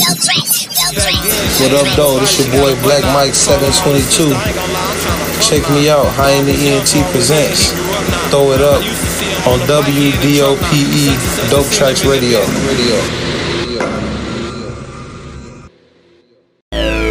What up, though? This your boy Black Mike 722. Check me out. High in the ENT presents. Throw it up on WDOPE Dope Tracks Radio.